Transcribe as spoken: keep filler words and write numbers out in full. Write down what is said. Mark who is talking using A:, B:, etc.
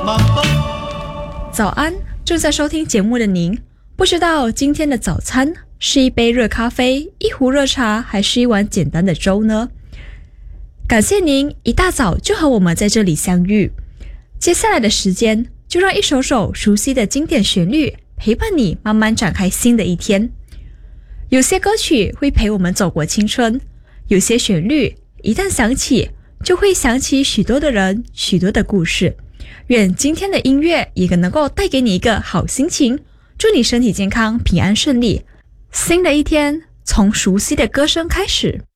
A: 早安，正在收听节目的您，不知道今天的早餐是一杯热咖啡、一壶热茶，还是一碗简单的粥呢？感谢您一大早就和我们在这里相遇。接下来的时间，就让一首首熟悉的经典旋律陪伴你慢慢展开新的一天。有些歌曲会陪我们走过青春，有些旋律一旦响起，就会想起许多的人，许多的故事。愿今天的音乐也能够带给你一个好心情，祝你身体健康，平安顺利。新的一天，从熟悉的歌声开始。